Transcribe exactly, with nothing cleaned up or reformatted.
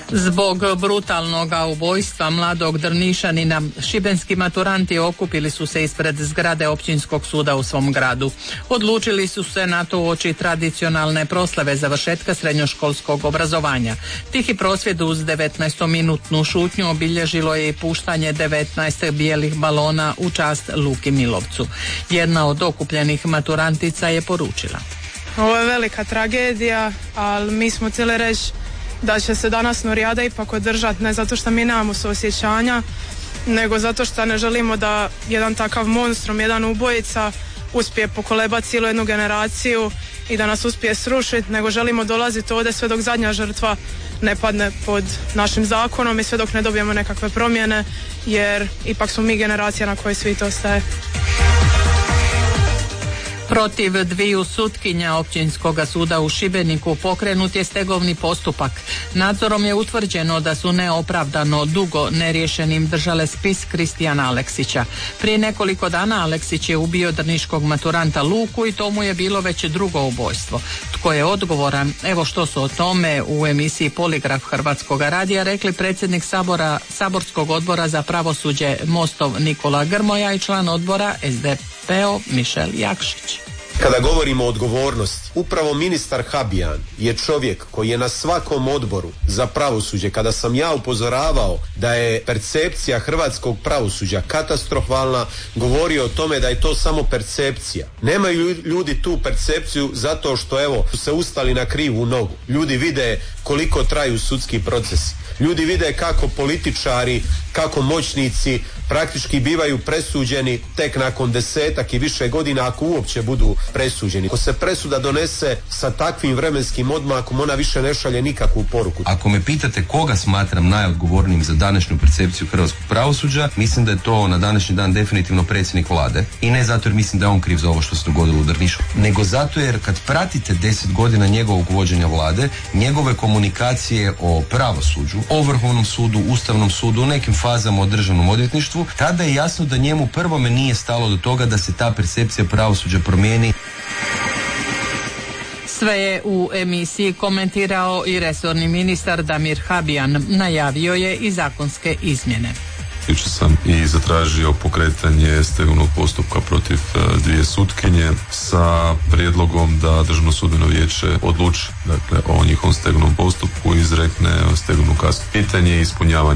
Zbog brutalnog ubojstva mladog Drnišanina, šibenski maturanti okupili su se ispred zgrade općinskog suda u svom gradu. Odlučili su se na to uoči tradicionalne proslave završetka srednjoškolskog obrazovanja. Tihi prosvjed uz devetnaestominutnu šutnju obilježilo je i puštanje devetnaest bijelih balona u čast Luki Milovcu. Jedna od okupljenih maturantica je poručila: ovo je velika tragedija, ali mi smo htjeli reći da će se danas Norijada ipak održati, ne zato što mi nemamo suosjećanja, nego zato što ne želimo da jedan takav monstrum, jedan ubojica uspije pokolebati cijelu jednu generaciju i da nas uspije srušiti, nego želimo dolaziti ovdje sve dok zadnja žrtva ne padne pod našim zakonom i sve dok ne dobijemo nekakve promjene, jer ipak smo mi generacija na kojoj svijet ostaje. Protiv dviju sutkinja Općinskog suda u Šibeniku pokrenut je stegovni postupak. Nadzorom je utvrđeno da su neopravdano dugo neriješenim držale spis Kristijana Aleksića. Prije nekoliko dana Aleksić je ubio drniškog maturanta Luku i to mu je bilo već drugo ubojstvo. Tko je odgovoran? Evo što su o tome u emisiji Poligraf Hrvatskog radija rekli predsjednik Sabora, Saborskog odbora za pravosuđe Mostov Nikola Grmoja i član odbora S D P-o Mišel Jakšić. Kada govorimo o odgovornosti, upravo ministar Habijan je čovjek koji je na svakom odboru za pravosuđe, kada sam ja upozoravao da je percepcija hrvatskog pravosuđa katastrofalna, govorio o tome da je to samo percepcija. Nemaju ljudi tu percepciju zato što evo su se ustali na krivu nogu. Ljudi vide koliko traju sudski procesi. Ljudi vide kako političari, kako moćnici praktički bivaju presuđeni tek nakon desetak i više godina, ako uopće budu presuđeni. Ako se presuda donese sa takvim vremenskim odmakom, ona više ne šalje nikakvu poruku. Ako me pitate koga smatram najodgovornijim za današnju percepciju hrvatskog pravosuđa, mislim da je to na današnji dan definitivno predsjednik vlade. I ne zato jer mislim da je on kriv za ovo što se dogodilo u Drnišu, nego zato jer kad pratite deset godina njegovog vođenja vlade, njegove komunikacije o pravosuđu, o Vrhovnom sudu, Ustavnom sudu, u nekim fazama o Državnom odvjetništvu, tada je jasno da njemu prvome nije stalo do toga da se ta percepcija pravosuđa promijeni. Sve je u emisiji komentirao i resorni ministar Damir Habijan. Najavio je i zakonske izmjene. Jučer sam i zatražio pokretanje stegovnog postupka protiv dvije sutkinje sa prijedlogom da Državno sudbeno vijeće odluči, dakle, o njihovom stegovnom postupku, izrekne stegovnu kaznu. Pitanje ispunjavanja